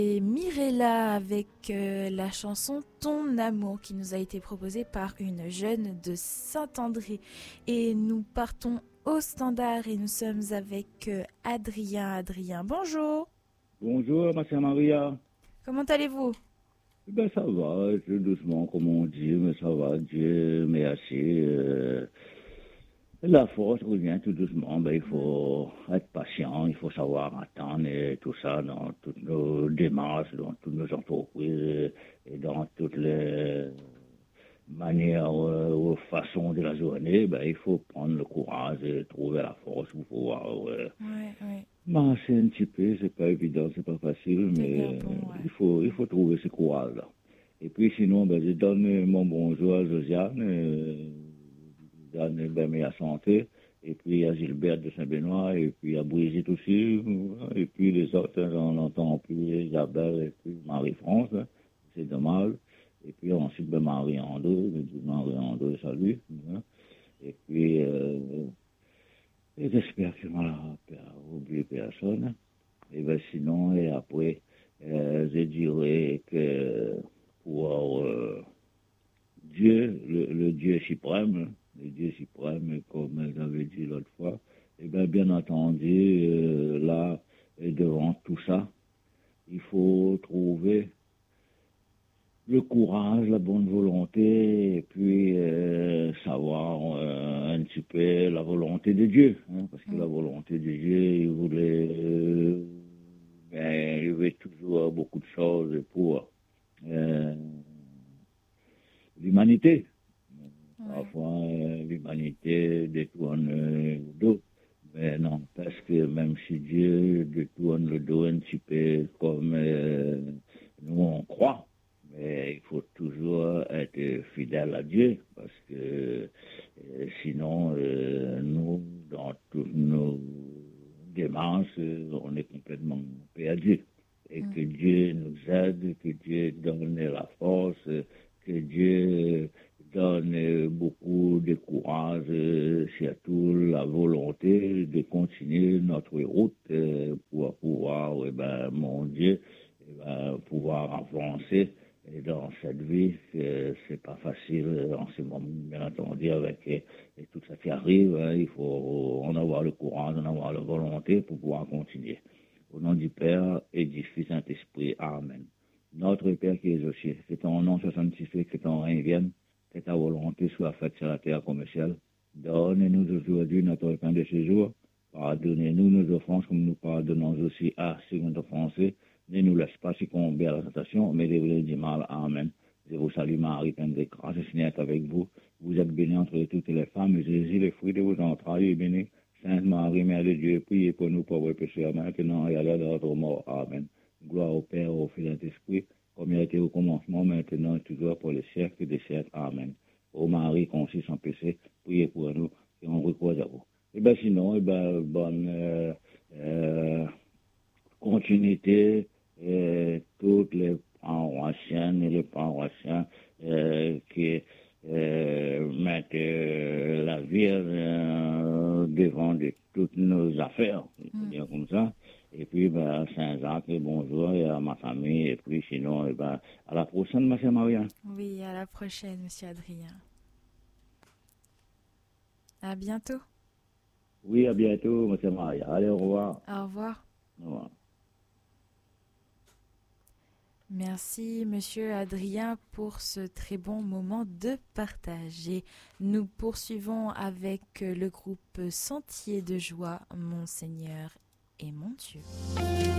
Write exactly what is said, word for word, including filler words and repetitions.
Et Mirella avec euh, la chanson Ton amour qui nous a été proposée par une jeune de Saint-André. Et nous partons au standard et nous sommes avec euh, Adrien. Adrien, bonjour. Bonjour, ma chère Maria. Comment allez-vous? Eh ben, ça va, tout doucement, comme on dit, mais ça va, Dieu merci. Euh, la force revient tout doucement. Ben, il faut être patient, il faut savoir attendre et tout ça dans toutes nos démarches, dans toutes nos entreprises et dans toutes les manières euh, ou façons de la journée. Ben, il faut prendre le courage et trouver la force pour pouvoir euh, Ouais, ouais. marcher un petit peu. C'est pas évident, c'est pas facile, C'est mais bien euh, bon, ouais. il faut, il faut trouver ce courage-là. Et puis sinon, ben, je donne mon bonjour à Josiane, euh, Josiane ben, meilleure santé, et puis à Gilbert de Saint-Benoît, et puis à Brigitte aussi, et puis les autres, on n'entend plus Isabelle, et puis Marie-France, hein, c'est dommage. Et puis ensuite, ben, Marie-André, je dis Marie-André, salut. Hein. Et puis, euh, et j'espère que m'a oublié personne. Et ben sinon, et après, euh, je dirais que pour euh, Dieu, le, le Dieu suprême, le Dieu suprême, comme j'avais dit l'autre fois, et bien, bien entendu, euh, là, et devant tout ça, il faut trouver le courage, la bonne volonté, et puis euh, savoir euh, un petit peu la volonté de Dieu, hein, parce que la volonté de Dieu, il voulait, euh, ben, il veut toujours beaucoup de choses pour euh, l'humanité. Ouais. Parfois, euh, l'humanité détourne euh, le dos. Mais non, parce que même si Dieu détourne le dos un petit peu comme euh, nous on croit, mais il faut toujours être fidèle à Dieu, parce que euh, sinon, euh, nous, dans toutes nos démarches, euh, on est complètement perdu. Et que Dieu nous aide, que Dieu donne la force, que Dieu donne beaucoup de courage, euh, surtout la volonté de continuer notre route euh, pour pouvoir, eh ben, mon Dieu, eh ben, pouvoir avancer et dans cette vie. Euh, c'est pas facile en ce moment, bien entendu, avec euh, et tout ça qui arrive. Hein, il faut en avoir le courage, en avoir la volonté pour pouvoir continuer. Au nom du Père et du Fils Saint-Esprit. Amen. Notre Père qui es aux cieux, que ton nom soit sanctifié, que ton règne vienne, que ta volonté soit faite sur la terre comme au ciel. Donne-nous aujourd'hui notre pain de ce jour. Pardonnez-nous nos offenses comme nous pardonnons aussi à ceux qui nous ont offensés. Ne nous laisse pas succomber à la tentation, mais délivre-nous du mal. Amen. Je vous salue Marie, pleine de grâce, le Seigneur est avec vous. Vous êtes bénie entre toutes les femmes, et Jésus, le fruit de vos entrailles, est béni. Sainte Marie, Mère de Dieu, priez pour nous pauvres pécheurs, maintenant et à l'heure de notre mort. Amen. Gloire au Père, au Fils et à l'Esprit, comme il a été au commencement, maintenant et toujours pour les siècles des siècles. Amen. Ô Marie, conçue sans péché, priez pour nous et on recourt à vous. Et bien sinon, et ben, bonne euh, euh, continuité, et toutes les paroissiennes et les paroissiens euh, qui euh, mettent euh, la vie euh, devant de toutes nos affaires, on peut dire comme ça. Et puis, ben, Saint-Jacques, et bonjour, et à ma famille, et puis sinon, et ben, à la prochaine, ma chère Maria. Oui, à la prochaine, monsieur Adrien. À bientôt. Oui, à bientôt, ma chère Maria. Allez, au revoir. Au revoir. Au revoir. Merci, monsieur Adrien, pour ce très bon moment de partage. Et nous poursuivons avec le groupe Sentier de joie, mon Seigneur et mon Dieu.